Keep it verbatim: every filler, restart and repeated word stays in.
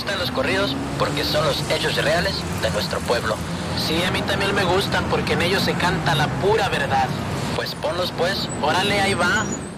gustan los corridos porque son los hechos reales de nuestro pueblo. Sí, a mí también me gustan porque en ellos se canta la pura verdad. Pues ponlos pues. Órale, ahí va.